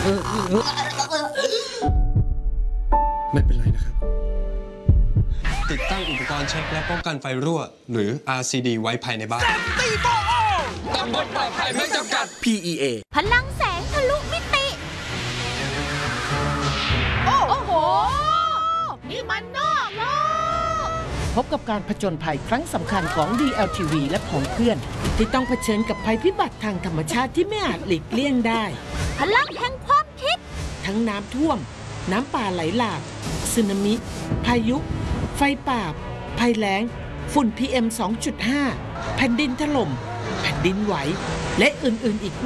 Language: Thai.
ไม่เป็นไรนะครับติดตั้งอุปกรณ์เช็คและป้องกันไฟรั่วหรือ RCD ไว้ภายในบ้านตำบลปลอดภัยไม่จำกัด PEA พลังแสงทะลุมิติโอ้โหนี่มันนอกโลกพบกับการผจญภัยครั้งสำคัญของ DLTV และของเพื่อนที่ต้องเผชิญกับภัยพิบัติทางธรรมชาติที่ไม่อาจหลีกเลี่ยงได้พลังแห่งความคิดทั้งน้ำท่วม น้ำป่าไหลหลากสึนามิ พายุ ไฟป่า ภัยแล้ง ฝุ่น PM 2.5 แผ่นดินถล่ม แผ่นดินไหว และอื่นๆอีก